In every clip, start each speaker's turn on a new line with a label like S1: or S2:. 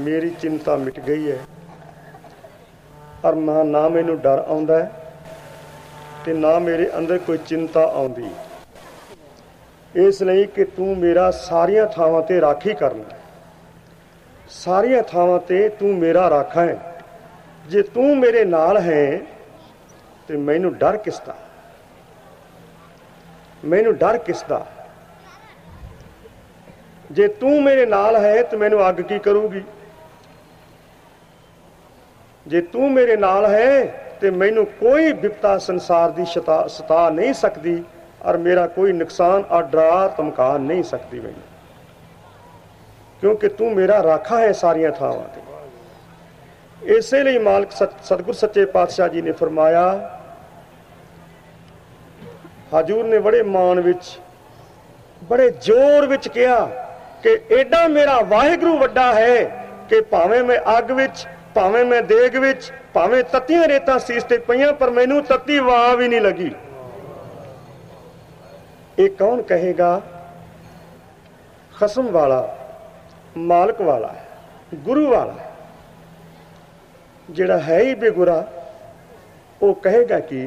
S1: मेरी चिंता मिट गई है और ना मैनू डर आउंदा है ते ना मेरे अंदर कोई चिंता आउंदी, इसलिए कि तू मेरा सारिया थावां ते राखी करना, सारिया थावां ते तू मेरा राखा है। जे तू मेरे नाल है तो मैनू डर किसदा, मैनू डर किसदा। जे तू मेरे नाल है तो मैनू अग की करूगी, जे तू मेरे नाल है तो मैनू कोई विपता संसार की सता नहीं सकती और मेरा कोई नुकसान और डरा धमका नहीं सकती मैनू, क्योंकि तू मेरा राखा है सारिया थावां ते। इसलिए मालिक सतगुर सच्चे पातशाह जी ने फरमाया, हजूर ने बड़े मान विच बड़े जोर विच कहा कि एडा मेरा वाहिगुरू वड्डा है कि भावें मैं अग विच, भावें मैं देग विच, भावें तत्तियां रेतां सीस ते पईयां पर मैनू तत्ती वाह भी नहीं लगी। ये कौन कहेगा? खसम वाला, मालिक वाला है, गुरु वाला है। जिहड़ा है ही बेगुरा वो कहेगा कि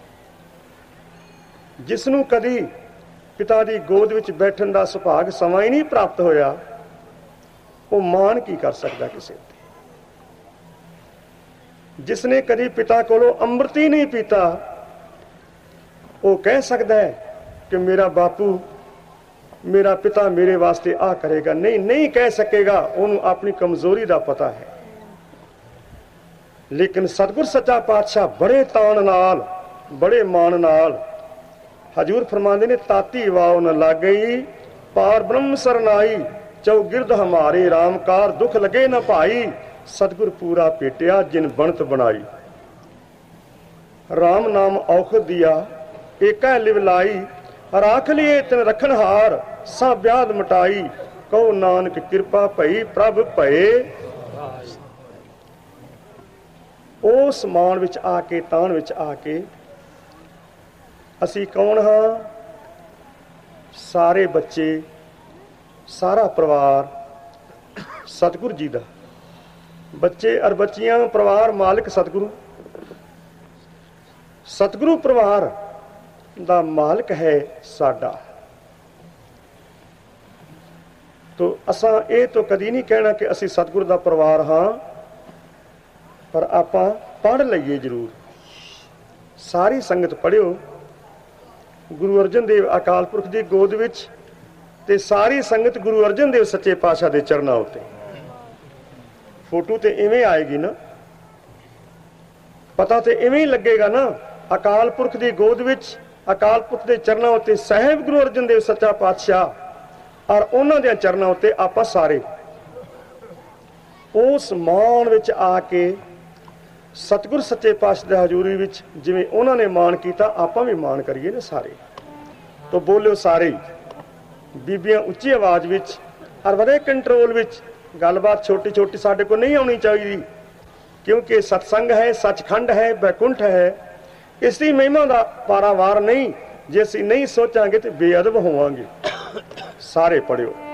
S1: जिसनों कदी पिता की गोद विच बैठन का सुभाग समा ही नहीं प्राप्त होया, वो मान की कर सकता किसी ते। जिसने कदी पिता कोलों अमृत ही नहीं पीता, वो कह सकता है कि मेरा बापू, मेरा पिता मेरे वास्ते आ करेगा। नहीं, नहीं कह सकेगा, उन्होंने अपनी कमजोरी का पता है। लेकिन सतगुर सच्चा पातशाह बड़े तान नाल, बड़े मान नाल हजूर फरमाते ने, ताती वाव न लग गई पार ब्रह्म सरनाई, चौगिरद हमारे रामकार दुख लगे न भाई, सतगुर पूरा पेटिया जिन बनत बनाई। राम नाम औखद दिया एका लिवलाई, राख लिए तिन रखन हार सा ब्याद मटाई, कहो नानक कृपा भई प्रभ भये। उस मान विच आके, तान विच आके असी कौन हाँ? सारे बच्चे, सारा परिवार सतगुरु जी दा। बच्चे और बच्चियां, परिवार मालिक सतगुरु। सतगुरु परिवार दा मालिक है साडा। तो असां ये तो कदी नहीं कहना कि असी सतगुरु दा परिवार हाँ, पर आपां पढ़ लईए जरूर। सारी संगत पढ़ियो गुरु अर्जन देव अकाल पुरख की गोद विच, ते सारी संगत गुरु अर्जन देव सच्चे पातशाह के चरणों उत्ते। फोटो तो इवें आएगी ना, पता तो इवें ही लगेगा ना। अकाल पुरख की गोद विच, अकाल पुरख के चरणों उत्ते साहिब गुरु अर्जन देव सच्चा पातशाह और उन्हां दे चरणों उत्ते आपां सारे उस मान विच आके सतगुर सच्चे पातशाह की हजूरी विच जिवें उन्होंने मान किया, आपां भी मान करिए ना सारे। तो बोलियो सारे, बीबियां उच्ची आवाज विच और बड़े कंट्रोल विच। गलबात छोटी छोटी साडे को नहीं आनी चाहिए, क्योंकि सत्संग है, सचखंड है, बैकुंठ है। इसकी महिमा का पारावार नहीं। जे असीं नहीं सोचांगे तो बेअदब होवांगे। सारे पढ़ियो।